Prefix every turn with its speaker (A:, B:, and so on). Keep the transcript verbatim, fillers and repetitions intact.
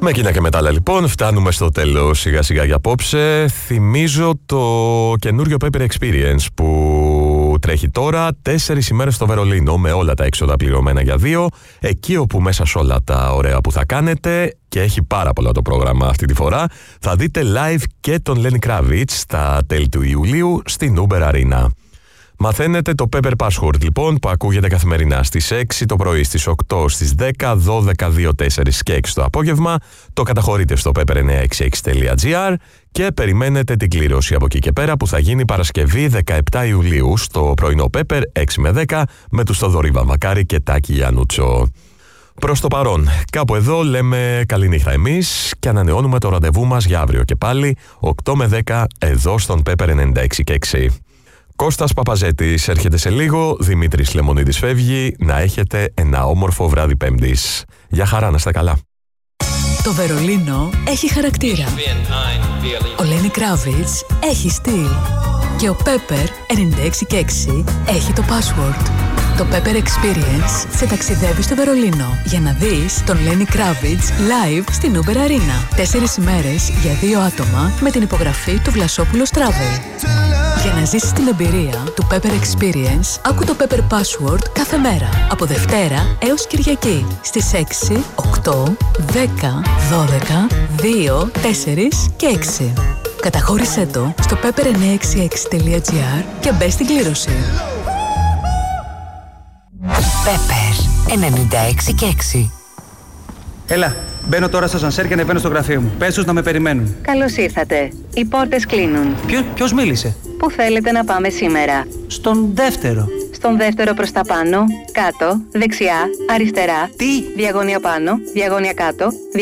A: Με εκείνα και μετά λοιπόν φτάνουμε στο τέλος σιγά σιγά για απόψε. Θυμίζω το καινούριο Pepper Experience που τρέχει τώρα τέσσερις ημέρες στο Βερολίνο με όλα τα έξοδα πληρωμένα για δύο. Εκεί όπου μέσα σε όλα τα ωραία που θα κάνετε, και έχει πάρα πολλά το πρόγραμμα αυτή τη φορά, θα δείτε live και τον Lenny Kravitz στα τέλη του Ιουλίου στην Uber Arena. Μαθαίνετε το Pepper Password λοιπόν που ακούγεται καθημερινά στις έξι το πρωί, στις οκτώ, στις δέκα, δώδεκα, δύο, τέσσερα και έξι το απόγευμα. Το καταχωρείτε στο πέπερ εννιακόσια εξήντα έξι τελεία τζι άρ και περιμένετε την κλήρωση από εκεί και πέρα που θα γίνει Παρασκευή δεκαεπτά Ιουλίου στο πρωινό Pepper έξι με δέκα με τους Θοδωρή Βαμβακάρη και Τάκη Γιαννούτσο. Προς το παρόν, κάπου εδώ λέμε καληνύχτα εμείς και ανανεώνουμε το ραντεβού μας για αύριο και πάλι οκτώ με δέκα εδώ στον Pepper ενενήντα έξι και έξι. Κώστας Παπαζέτης έρχεται σε λίγο, Δημήτρης Λεμονίδης φεύγει, να έχετε ένα όμορφο βράδυ Πέμπτης. Γεια χαρά, να είστε καλά.
B: Το Βερολίνο έχει χαρακτήρα. Ο Lenny Kravitz έχει στυλ. Και ο Pepper ενενήντα έξι και έξι έχει το password. Το Pepper Experience σε ταξιδεύει στο Βερολίνο για να δεις τον Lenny Kravitz live στην Uber Arena. Τέσσερις ημέρες για δύο άτομα με την υπογραφή του Βλασόπουλος Travel. Για να ζήσεις την εμπειρία του Pepper Experience, άκου το Pepper Password κάθε μέρα, από Δευτέρα έως Κυριακή, στις έξι, οκτώ, δέκα, δώδεκα, δύο, τέσσερα και έξι. Καταχώρησέ το στο πέπερ εννιακόσια εξήντα έξι τελεία τζι άρ και μπες στην κλήρωση.
C: Pepper ενενήντα έξι και έξι.
D: Έλα, μπαίνω τώρα στο ασανσέρ και ανεβαίνω στο γραφείο μου. Πες τους να με περιμένουν.
E: Καλώς ήρθατε. Οι πόρτες κλείνουν.
D: Ποιο, ποιος μίλησε?
E: Πού θέλετε να πάμε σήμερα?
D: Στον δεύτερο.
E: Στον δεύτερο προς τα πάνω, κάτω, δεξιά, αριστερά.
D: Τι?
E: Διαγώνια πάνω, διαγώνια κάτω.